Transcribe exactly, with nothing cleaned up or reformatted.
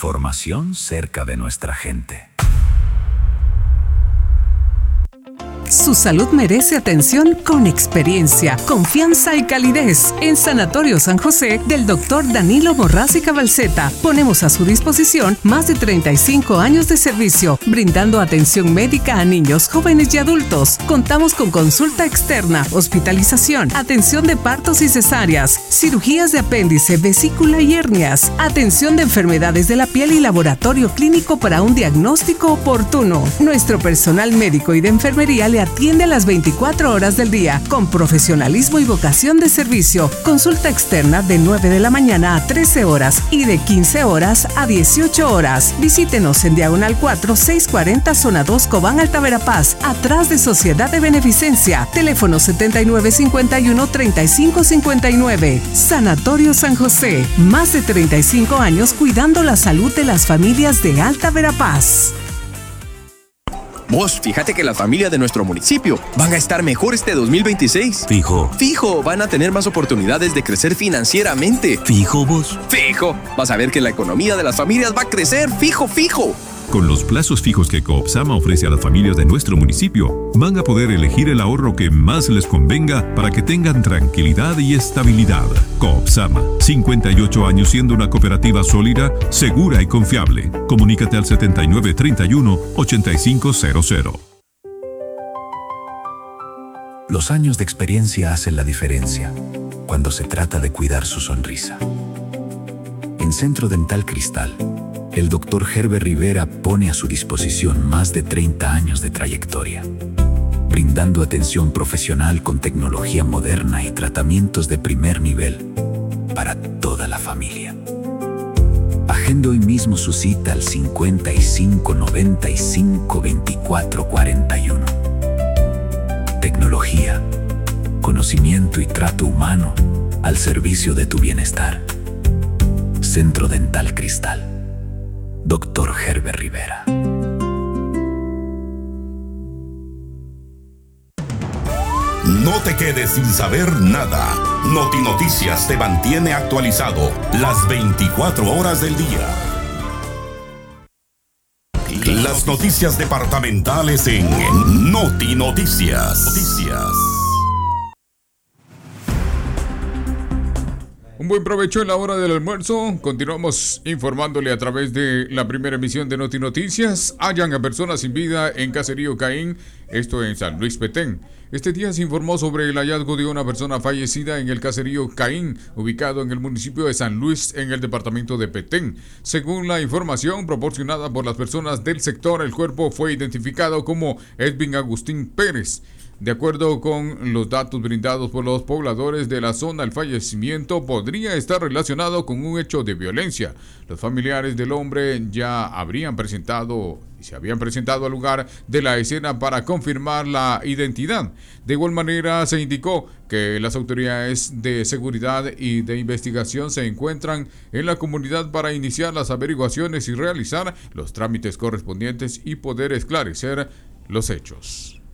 Información cerca de nuestra gente. Su salud merece atención con experiencia, confianza y calidez. En Sanatorio San José del doctor Danilo Morraz y Cabalceta ponemos a su disposición más de treinta y cinco años de servicio, brindando atención médica a niños, jóvenes y adultos. Contamos con consulta externa, hospitalización, atención de partos y cesáreas, cirugías de apéndice, vesícula y hernias, atención de enfermedades de la piel y laboratorio clínico para un diagnóstico oportuno. Nuestro personal médico y de enfermería le atiende a las veinticuatro horas del día con profesionalismo y vocación de servicio. Consulta externa de nueve de la mañana a trece horas y de quince horas a dieciocho horas. Visítenos en Diagonal cuatro, seiscientos cuarenta, Zona dos, Cobán, Alta Verapaz, atrás de Sociedad de Beneficencia. Teléfono setenta y nueve cincuenta y uno, treinta y cinco cincuenta y nueve. Sanatorio San José. Más de treinta y cinco años cuidando la salud de las familias de Alta Verapaz. Vos, fíjate que las familias de nuestro municipio van a estar mejor este dos mil veintiséis. Fijo. Fijo, van a tener más oportunidades de crecer financieramente. Fijo, vos. Fijo, vas a ver que la economía de las familias va a crecer. Fijo, fijo. Con los plazos fijos que Coopsama ofrece a las familias de nuestro municipio, van a poder elegir el ahorro que más les convenga para que tengan tranquilidad y estabilidad. Coopsama, cincuenta y ocho años siendo una cooperativa sólida, segura y confiable. Comunícate al setenta y nueve treinta y uno, ochenta y cinco cero cero. Los años de experiencia hacen la diferencia cuando se trata de cuidar su sonrisa. En Centro Dental Cristal, el doctor Herbert Rivera pone a su disposición más de treinta años de trayectoria, brindando atención profesional con tecnología moderna y tratamientos de primer nivel para toda la familia. Agende hoy mismo su cita al cincuenta y cinco, noventa y cinco, veinticuatro, cuarenta y uno. Tecnología, conocimiento y trato humano al servicio de tu bienestar. Centro Dental Cristal. doctor Herbert Rivera. No te quedes sin saber nada. Noti Noticias te mantiene actualizado las veinticuatro horas del día. Las noticias departamentales en Noti Noticias. Noticias. Un buen provecho en la hora del almuerzo. Continuamos informándole a través de la primera emisión de Noti Noticias. Hallan a personas sin vida en Caserío Caín, esto en San Luis Petén. Este día se informó sobre el hallazgo de una persona fallecida en el Caserío Caín, ubicado en el municipio de San Luis, en el departamento de Petén. Según la información proporcionada por las personas del sector, el cuerpo fue identificado como Edwin Agustín Pérez. De acuerdo con los datos brindados por los pobladores de la zona, el fallecimiento podría estar relacionado con un hecho de violencia. Los familiares del hombre ya habrían presentado y se habían presentado al lugar de la escena para confirmar la identidad. De igual manera, se indicó que las autoridades de seguridad y de investigación se encuentran en la comunidad para iniciar las averiguaciones y realizar los trámites correspondientes y poder esclarecer los hechos.